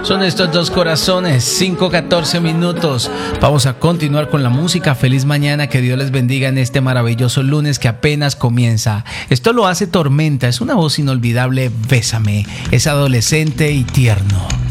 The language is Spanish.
Son estos dos corazones, 5:14 minutos. Vamos a continuar con la música. Feliz mañana, que Dios les bendiga en este maravilloso lunes que apenas comienza. Esto lo hace Tormenta, es una voz inolvidable. Bésame, es adolescente y tierno.